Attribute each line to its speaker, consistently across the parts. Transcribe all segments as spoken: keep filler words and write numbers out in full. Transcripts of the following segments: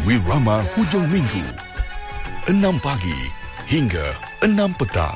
Speaker 1: Wirama hujung minggu, enam pagi hingga enam petang.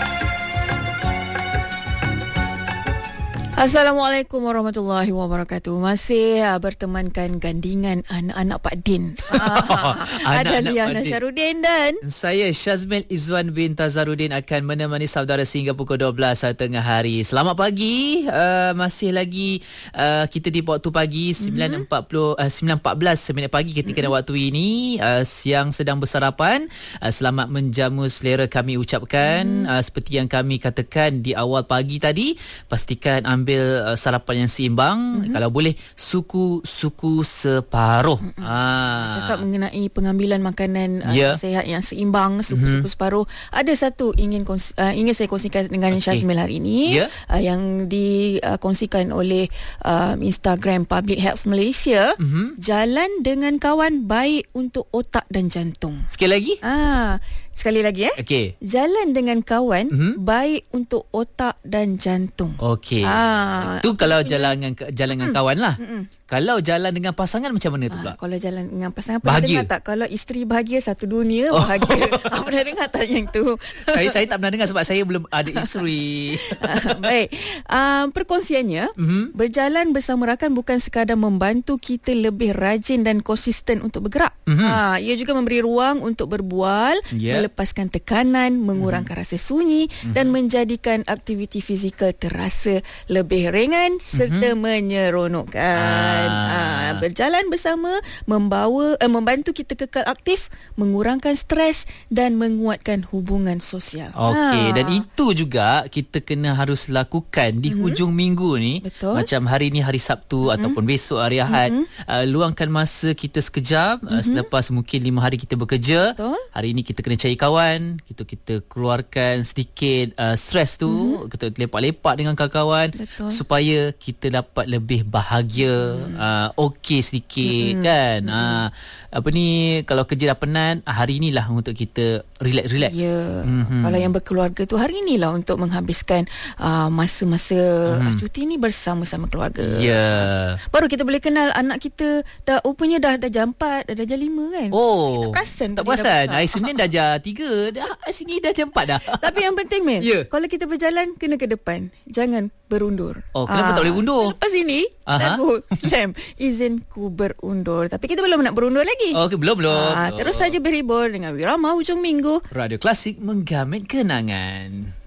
Speaker 2: Assalamualaikum warahmatullahi wabarakatuh. Masih uh, bertemankan gandingan anak-anak Pak Din. uh, Ada Liana Syarudin dan
Speaker 3: saya Syazmil Izwan bin Tazaruddin akan menemani saudara sehingga pukul dua belas tengah hari. Selamat pagi. Uh, masih lagi uh, kita di waktu pagi sembilan empat puluh uh, sembilan empat belas minit pagi ketika mm-hmm. waktu ini uh, siang sedang bersarapan. Uh, selamat menjamu selera kami ucapkan. Mm. Uh, seperti yang kami katakan di awal pagi tadi, pastikan ambil ambil uh, sarapan yang seimbang, mm-hmm. kalau boleh suku-suku separuh. Mm-hmm. Ah.
Speaker 2: Cakap mengenai pengambilan makanan
Speaker 3: yeah.
Speaker 2: uh, sehat yang seimbang, suku-suku mm-hmm. separuh. Ada satu ingin kons- uh, ingin saya kongsikan dengan okay. Syazmil hari ini yeah. uh, yang dikongsikan uh, oleh uh, Instagram Public Health Malaysia. Mm-hmm. Jalan dengan kawan baik untuk otak dan jantung.
Speaker 3: Sekali lagi?
Speaker 2: Ah. Sekali lagi eh.
Speaker 3: Okey.
Speaker 2: Jalan dengan kawan mm-hmm. baik untuk otak dan jantung.
Speaker 3: Okey.
Speaker 2: Ah,
Speaker 3: itu kalau jalan dengan jalan dengan mm. kawan lah. Mm-mm. Kalau jalan dengan pasangan macam mana tu pula?
Speaker 2: Ah, kalau jalan dengan pasangan pernah
Speaker 3: bahagia.
Speaker 2: dengar tak? Kalau isteri bahagia satu dunia bahagia. Oh. Pernah dengar tak yang tu?
Speaker 3: Saya saya tak pernah dengar sebab saya belum ada isteri.
Speaker 2: ah, baik. Um, perkongsiannya, mm-hmm. berjalan bersama rakan bukan sekadar membantu kita lebih rajin dan konsisten untuk bergerak. Mm-hmm. Ah, ia juga memberi ruang untuk berbual, yeah. melepaskan tekanan, mengurangkan mm-hmm. rasa sunyi mm-hmm. dan menjadikan aktiviti fizikal terasa lebih ringan serta mm-hmm. menyeronokkan. Ah. Ah, berjalan bersama membawa eh, membantu kita kekal aktif, mengurangkan stres dan menguatkan hubungan sosial.
Speaker 3: Okey,
Speaker 2: ah.
Speaker 3: dan itu juga kita kena harus lakukan di mm-hmm. hujung minggu ni. Betul. Macam hari ni hari Sabtu mm-hmm. ataupun besok hari Ahad, mm-hmm. uh, luangkan masa kita sekejap mm-hmm. uh, selepas mungkin lima hari kita bekerja. Betul. Hari ni kita kena cari kawan, kita kita keluarkan sedikit uh, stres tu, mm-hmm. kita lepak-lepak dengan kawan-kawan. Betul. Supaya kita dapat lebih bahagia. Hmm. Uh, okey sedikit hmm. kan. Hmm. Uh, apa ni, kalau kerja dah penat, hari inilah untuk kita relax-relax.
Speaker 2: Ya. Hmm. Kalau yang berkeluarga tu, hari inilah untuk menghabiskan uh, masa-masa hmm. cuti ni bersama-sama keluarga.
Speaker 3: Ya.
Speaker 2: Baru kita boleh kenal anak kita dah rupanya dah dah jam empat, dah, dah jam lima kan.
Speaker 3: Oh.
Speaker 2: Tak perasan.
Speaker 3: Tak perasan. Hari Senin dah jam tiga, dah sini dah jam empat dah.
Speaker 2: Tapi yang penting Mel,
Speaker 3: yeah.
Speaker 2: kalau kita berjalan kena ke depan. Jangan berundur.
Speaker 3: Oh, kenapa ah. tak boleh undur?
Speaker 2: Lepas ini lagu Slam izinku berundur. Tapi kita belum nak berundur lagi.
Speaker 3: Oh, okay, belum belum.
Speaker 2: Ah, terus saja berhibur dengan Wirama hujung minggu.
Speaker 3: Radio Klasik menggamit kenangan.